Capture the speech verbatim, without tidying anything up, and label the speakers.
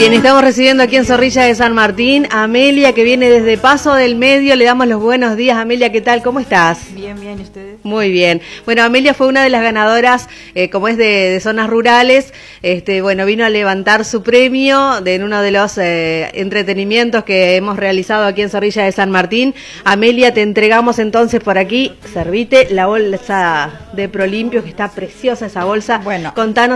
Speaker 1: Bien, estamos recibiendo aquí en Zorrilla de San Martín a Amelia, que viene desde Paso del Medio. Le damos los buenos días. Amelia, ¿qué tal? ¿Cómo estás?
Speaker 2: Bien, bien, ¿y ustedes?
Speaker 1: Muy bien. Bueno, Amelia fue una de las ganadoras, eh, como es de, de zonas rurales. Este, bueno, vino a levantar su premio de, en uno de los eh, entretenimientos que hemos realizado aquí en Zorrilla de San Martín. Amelia, te entregamos entonces por aquí, servite la bolsa de Prolimpio, que está preciosa esa bolsa.
Speaker 2: Bueno.
Speaker 1: Contanos